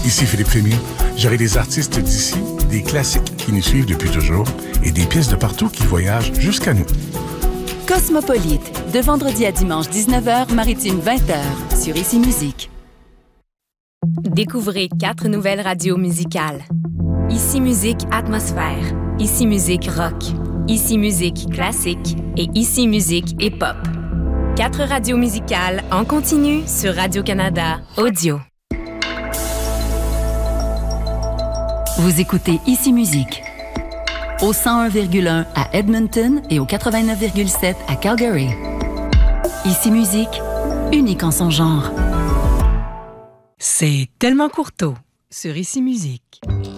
Ici Philippe Fémieux. J'aurai des artistes d'ici, des classiques qui nous suivent depuis toujours et des pièces de partout qui voyagent jusqu'à nous. Cosmopolite, de vendredi à dimanche 19h, maritime 20h, sur Ici Musique. Découvrez 4 nouvelles radios musicales. Ici Musique Atmosphère, Ici Musique Rock, Ici Musique Classique et Ici Musique Hip-Hop. 4 radios musicales en continu sur Radio-Canada Audio. Vous écoutez Ici Musique. Au 101,1 à Edmonton et au 89,7 à Calgary. Ici Musique, unique en son genre. C'est tellement courteau sur Ici Musique.